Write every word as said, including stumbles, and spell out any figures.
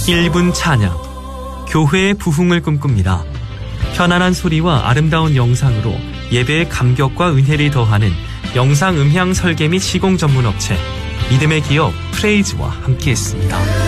일 분 찬양, 교회의 부흥을 꿈꿉니다. 편안한 소리와 아름다운 영상으로 예배의 감격과 은혜를 더하는 영상 음향 설계 및 시공 전문 업체 믿음의 기업 프레이즈와 함께했습니다.